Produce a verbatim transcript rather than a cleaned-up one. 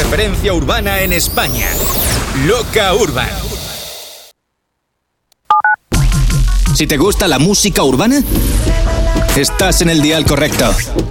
referencia urbana en España. Loca Urban. Si te gusta la música urbana, estás en el dial correcto.